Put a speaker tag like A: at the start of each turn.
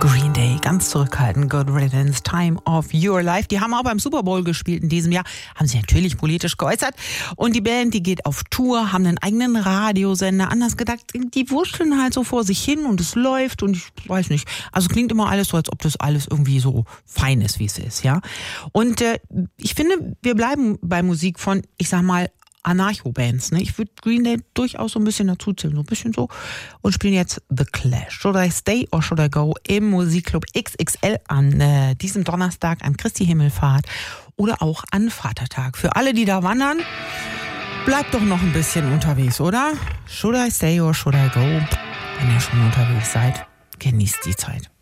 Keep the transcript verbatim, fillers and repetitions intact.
A: Green Day, ganz zurückhaltend, Good Riddance, Time of Your Life. Die haben auch beim Super Bowl gespielt in diesem Jahr, haben sich natürlich politisch geäußert. Und die Band, die geht auf Tour, haben einen eigenen Radiosender. Anders gedacht, die wurschteln halt so vor sich hin und es läuft und ich weiß nicht. Also klingt immer alles so, als ob das alles irgendwie so fein ist, wie es ist, ja. Und äh, ich finde, wir bleiben bei Musik von, ich sag mal, Anarcho-Bands, ne? Ich würde Green Day durchaus so ein bisschen dazu zählen, so ein bisschen so. Und spielen jetzt The Clash. Should I Stay or Should I Go im Musikclub X X L an äh, diesem Donnerstag an Christi Himmelfahrt oder auch an Vatertag. Für alle, die da wandern, bleibt doch noch ein bisschen unterwegs, oder? Should I Stay or Should I Go? Wenn ihr schon unterwegs seid, genießt die Zeit.